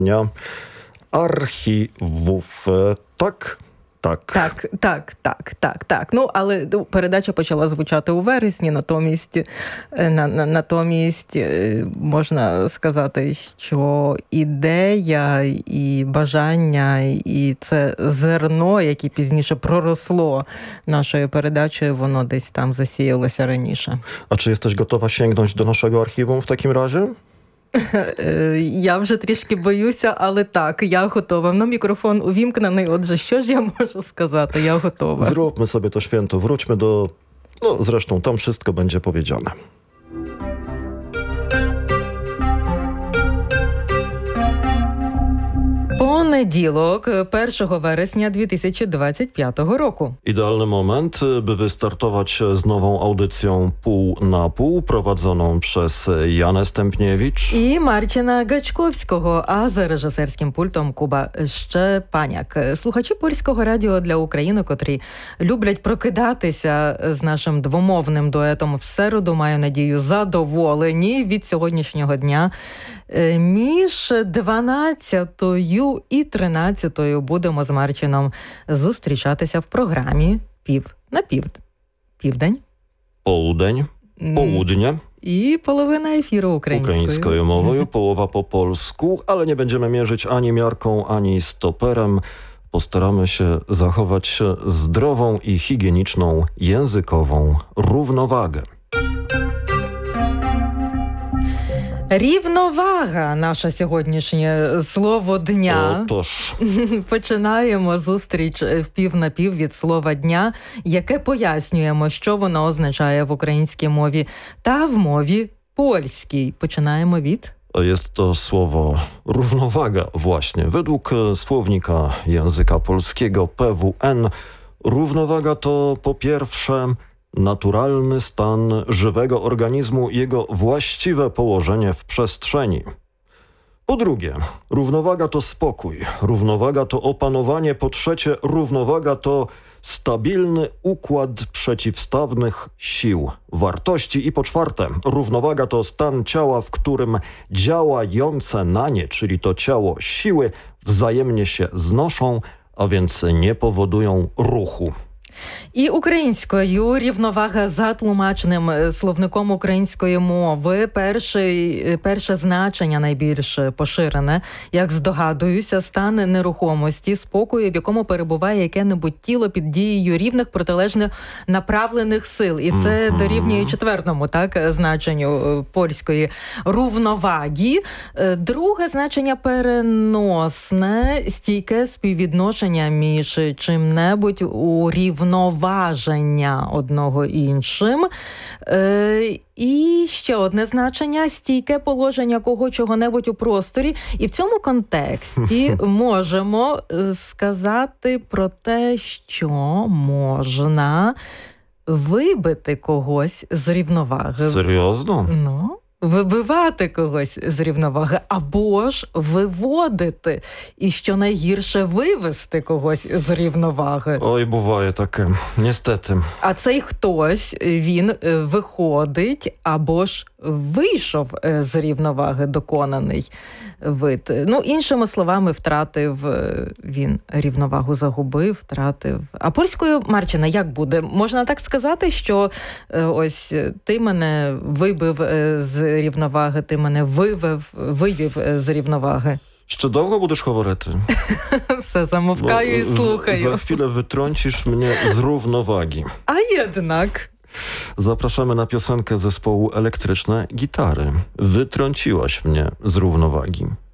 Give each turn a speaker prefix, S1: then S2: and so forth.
S1: Dnia Archiwów. Tak?
S2: Так. Ну, але передача почала звучати у вересні, натомість можна сказати, що ідея і бажання, і це зерно, яке пізніше проросло нашою передачею, воно десь там засіялося раніше.
S1: A czy jesteś gotowa sięgnąć do naszego archiwum w takim razie?
S2: Я вже трішки боюся, але так, я готова. No, мікрофон увімкнений, отже, що ж я можу сказати? Я готова.
S1: Zróbmy sobie to święto, wróćmy do... No zresztą tam wszystko będzie powiedziane.
S2: Понеділок, 1 вересня 2025 roku.
S1: Idealny moment, by wystartować z nową audycją Pół na Pół, prowadzoną przez Janę Stępniewicz
S2: і Марчина Гачковського, а за режисерським пультом Куба Щепаняк. Слухачі Польського радіо для України, котрі люблять прокидатися з нашим двомовним дуетом в середу, маю надію, задоволені від сьогоднішнього дня. Між 12-ю і 13-ю будемо з Марчином зустрічатися в програмі Південь.
S1: Południe.
S2: I połowina efiru
S1: Ukraińską mową, połowa po polsku, ale nie będziemy mierzyć ani miarką, ani stoperem. Postaramy się zachować zdrową i higieniczną językową równowagę.
S2: Рівновага – наше сьогоднішнє слово дня.
S1: Отож.
S2: Починаємо зустріч в пів на пів від слова дня, яке пояснюємо, що воно означає в українській мові та в mowі польskiej. Починаємо від...
S1: Jest to słowo równowaga właśnie. Według słownika języka polskiego PWN równowaga to po pierwsze naturalny stan żywego organizmu i jego właściwe położenie w przestrzeni. Po drugie, równowaga to spokój, równowaga to opanowanie, po trzecie, równowaga to stabilny układ przeciwstawnych sił, wartości i po czwarte, równowaga to stan ciała, w którym działające na nie, czyli to ciało siły, wzajemnie się znoszą, a więc nie powodują ruchu.
S2: І українською рівновага за тлумачним словником української мови. Перше значення найбільш поширене, як здогадуюся, стан нерухомості, спокою, в якому перебуває яке-небудь тіло під дією рівних протилежних направлених сил. І це дорівнює четвертому, так, значенню польської рівноваги. Друге значення переносне, стійке співвідношення між чим-небудь у рівноваження одного іншим. І ще одне значення – стійке положення чого-небудь у просторі. І в цьому контексті можемо сказати про те, що можна вибити когось з рівноваги.
S1: Серйозно?
S2: Ну, вибивати когось з рівноваги, або ж виводити. І що найгірше, вивести когось з рівноваги.
S1: Ой, буває таке, niestety.
S2: А цей хтось, він виходить, або ж вийшов з рівноваги, доконаний вид. Ну, іншими словами, втратив він рівновагу, загубив, втратив. А польською, Марчина, як буде? Можна так сказати, що ось ти мене вибив з рівноваги, ти мене вивів з рівноваги?
S1: Ще довго будеш говорити?
S2: Все, замовкаю і слухаю.
S1: За chwilę wytrącisz mnie z równowagi.
S2: A jednak...
S1: Zapraszamy na piosenkę zespołu Elektryczne Gitary. Wytrąciłaś mnie z równowagi.